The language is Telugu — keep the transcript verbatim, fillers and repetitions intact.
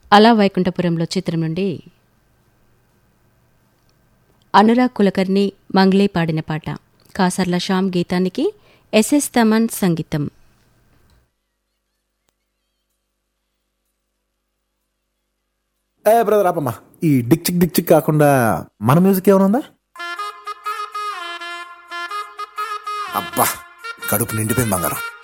అలా వైకుంఠపురంలో చిత్రం నుండి అనురాగ్ కులకర్ణి మంగ్లీ పాడిన పాట. కాసర్ల శ్యామ్ గీతానికి ఎస్ఎస్ తమన్ సంగీతం. ఏ బ్రదర్ ఆపమ్మా, ఈ డిక్చిక్ డిక్చిక్ కాకుండా మన మ్యూజిక్ ఏమైనా ఉందా? అబ్బా కడుపు నిండిపోయింది బంగారం.